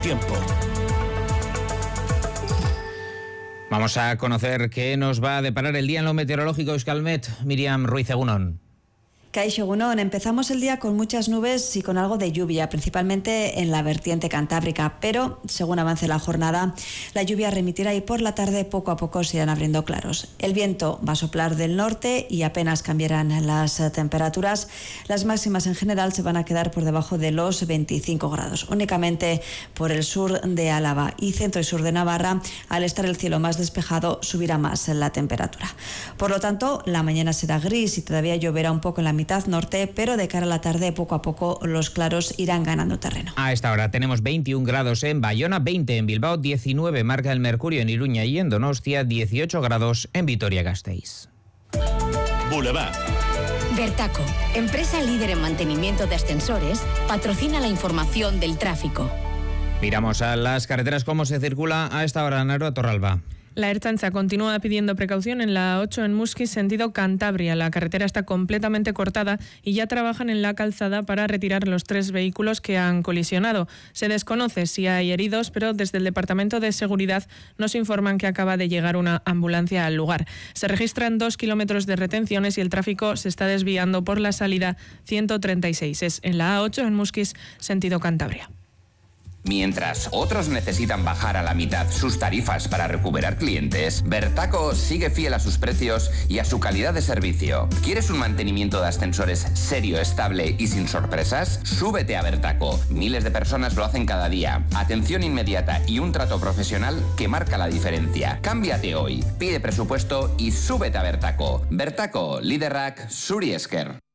Tiempo. Vamos a conocer qué nos va a deparar el día en lo meteorológico. Euskalmet, Miriam Ruiz Egunon. Kaixo Egunon, empezamos el día con muchas nubes y con algo de lluvia, principalmente en la vertiente cantábrica, pero según avance la jornada, la lluvia remitirá y por la tarde poco a poco se irán abriendo claros. El viento va a soplar del norte y apenas cambiarán las temperaturas. Las máximas en general se van a quedar por debajo de los 25 grados. Únicamente por el sur de Álava y centro y sur de Navarra, al estar el cielo más despejado, subirá más la temperatura. Por lo tanto, la mañana será gris y todavía lloverá un poco en la mitad norte, pero de cara a la tarde poco a poco los claros irán ganando terreno. A esta hora tenemos 21 grados en Bayona, 20 en Bilbao, 19 marca el mercurio en Iruña y en Donostia, 18 grados en Vitoria-Gasteiz. Boulevard. Vertaco, empresa líder en mantenimiento de ascensores, patrocina la información del tráfico. Miramos a las carreteras, cómo se circula a esta hora, Naro Torralba. La Ertzaintza continúa pidiendo precaución en la 8 en Muskiz, sentido Cantabria. La carretera está completamente cortada y ya trabajan en la calzada para retirar los 3 vehículos que han colisionado. Se desconoce si hay heridos, pero desde el Departamento de Seguridad nos informan que acaba de llegar una ambulancia al lugar. Se registran 2 kilómetros de retenciones y el tráfico se está desviando por la salida 136. Es en la A8 en Muskiz, sentido Cantabria. Mientras otros necesitan bajar a la mitad sus tarifas para recuperar clientes, Vertaco sigue fiel a sus precios y a su calidad de servicio. ¿Quieres un mantenimiento de ascensores serio, estable y sin sorpresas? Súbete a Vertaco. Miles de personas lo hacen cada día. Atención inmediata y un trato profesional que marca la diferencia. Cámbiate hoy, pide presupuesto y súbete a Vertaco. Vertaco, Liderrak, Zuri esker.